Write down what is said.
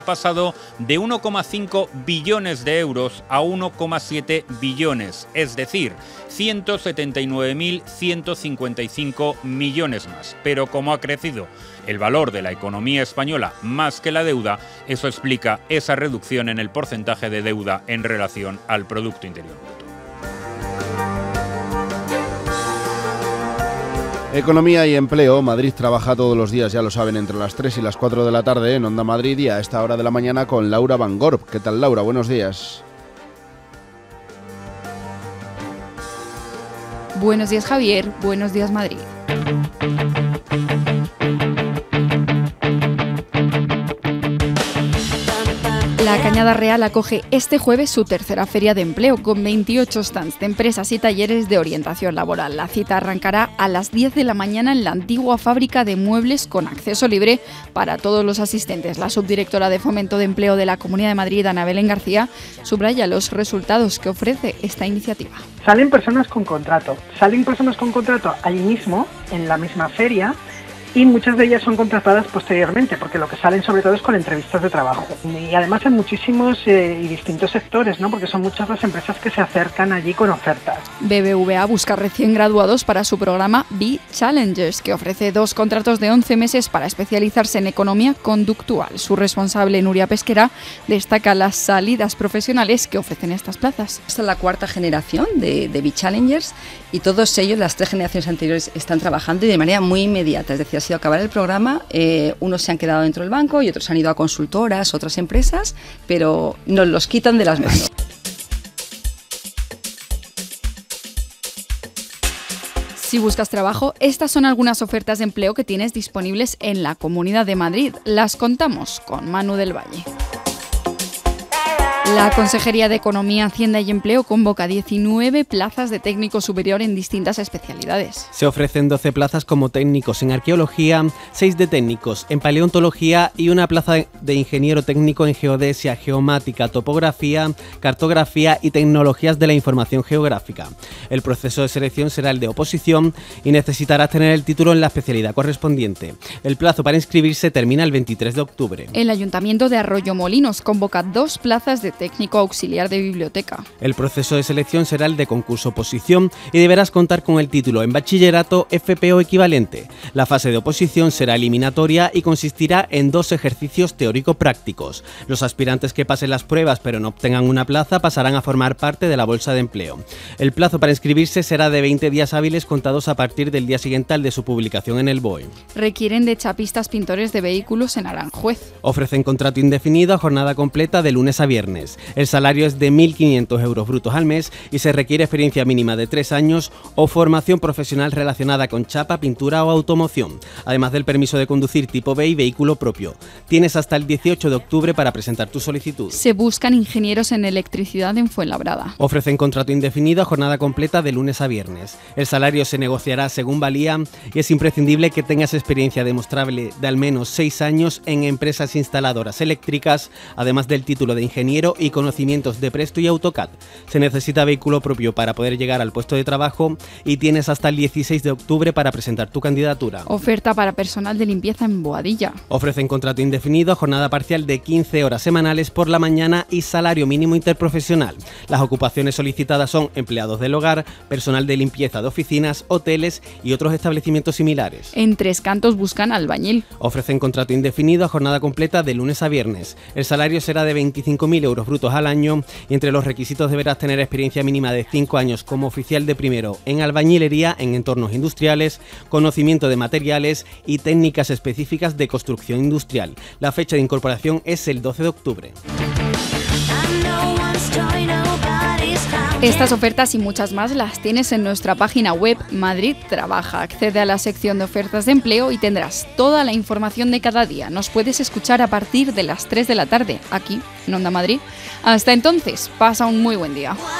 Pasado de 1,5 billones de euros a 1,7 billones, es decir, 179.155 millones más. Pero como ha crecido el valor de la economía española más que la deuda, eso explica esa reducción en el porcentaje de deuda en relación al Producto Interior Bruto. Economía y empleo. Madrid trabaja todos los días, ya lo saben, entre las 3 y las 4 de la tarde en Onda Madrid y a esta hora de la mañana con Laura Van Gorp. ¿Qué tal, Laura? Buenos días. Buenos días, Javier. Buenos días, Madrid. La Cañada Real acoge este jueves su tercera feria de empleo con 28 stands de empresas y talleres de orientación laboral. La cita arrancará a las 10 de la mañana en la antigua fábrica de muebles con acceso libre para todos los asistentes. La subdirectora de Fomento de Empleo de la Comunidad de Madrid, Ana Belén García, subraya los resultados que ofrece esta iniciativa. Salen personas con contrato allí mismo, en la misma feria, y muchas de ellas son contratadas posteriormente, porque lo que salen sobre todo es con entrevistas de trabajo. Y además en muchísimos y distintos sectores, ¿no? Porque son muchas las empresas que se acercan allí con ofertas. BBVA busca recién graduados para su programa B-Challengers, que ofrece 2 contratos de 11 meses para especializarse en economía conductual. Su responsable, Nuria Pesquera, destaca las salidas profesionales que ofrecen estas plazas. Esta es la 4ª generación de B-Challengers y todos ellos, las 3 generaciones anteriores, están trabajando y de manera muy inmediata. Es decir, ha sido acabar el programa, unos se han quedado dentro del banco y otros han ido a consultoras, otras empresas, pero nos los quitan de las manos. Si buscas trabajo, estas son algunas ofertas de empleo que tienes disponibles en la Comunidad de Madrid. Las contamos con Manu del Valle. La Consejería de Economía, Hacienda y Empleo convoca 19 plazas de técnico superior en distintas especialidades. Se ofrecen 12 plazas como técnicos en arqueología, 6 de técnicos en paleontología y una plaza de ingeniero técnico en geodesia, geomática, topografía, cartografía y tecnologías de la información geográfica. El proceso de selección será el de oposición y necesitarás tener el título en la especialidad correspondiente. El plazo para inscribirse termina el 23 de octubre. El Ayuntamiento de Arroyomolinos convoca 2 plazas de técnico auxiliar de biblioteca. El proceso de selección será el de concurso-oposición y deberás contar con el título en bachillerato, FP o equivalente. La fase de oposición será eliminatoria y consistirá en 2 ejercicios teórico-prácticos. Los aspirantes que pasen las pruebas pero no obtengan una plaza pasarán a formar parte de la bolsa de empleo. El plazo para inscribirse será de 20 días hábiles contados a partir del día siguiente al de su publicación en el BOE. Requieren de chapistas pintores de vehículos en Aranjuez. Ofrecen contrato indefinido a jornada completa de lunes a viernes. El salario es de 1.500 euros brutos al mes y se requiere experiencia mínima de 3 años o formación profesional relacionada con chapa, pintura o automoción, además del permiso de conducir tipo B y vehículo propio. Tienes hasta el 18 de octubre para presentar tu solicitud. Se buscan ingenieros en electricidad en Fuenlabrada. Ofrecen contrato indefinido a jornada completa de lunes a viernes. El salario se negociará según valía y es imprescindible que tengas experiencia demostrable de al menos 6 años en empresas instaladoras eléctricas, además del título de ingeniero y conocimientos de Presto y AutoCAD. Se necesita vehículo propio para poder llegar al puesto de trabajo y tienes hasta el 16 de octubre para presentar tu candidatura. Oferta para personal de limpieza en Boadilla. Ofrecen contrato indefinido a jornada parcial de 15 horas semanales por la mañana y salario mínimo interprofesional. Las ocupaciones solicitadas son empleados del hogar, personal de limpieza de oficinas, hoteles y otros establecimientos similares. En Tres Cantos buscan albañil. Ofrecen contrato indefinido a jornada completa de lunes a viernes. El salario será de 25.000 euros brutos al año y entre los requisitos deberás tener experiencia mínima de 5 años como oficial de primero en albañilería en entornos industriales, conocimiento de materiales y técnicas específicas de construcción industrial. La fecha de incorporación es el 12 de octubre. Estas ofertas y muchas más las tienes en nuestra página web Madrid Trabaja. Accede a la sección de ofertas de empleo y tendrás toda la información de cada día. Nos puedes escuchar a partir de las 3 de la tarde, aquí en Onda Madrid. Hasta entonces, pasa un muy buen día.